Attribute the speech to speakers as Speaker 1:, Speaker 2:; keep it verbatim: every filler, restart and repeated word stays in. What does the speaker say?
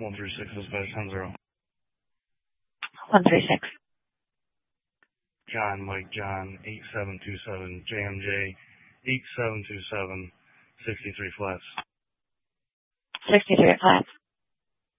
Speaker 1: one three six, dispatch ten zero.
Speaker 2: one three six.
Speaker 1: John, Mike, John, eight seven two seven, J M J, eight seven two seven, sixty-three flats.
Speaker 2: sixty-three flats.